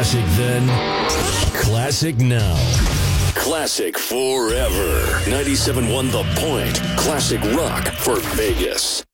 Classic then, classic now. Classic forever. 97.1 The Point. Classic rock for Vegas.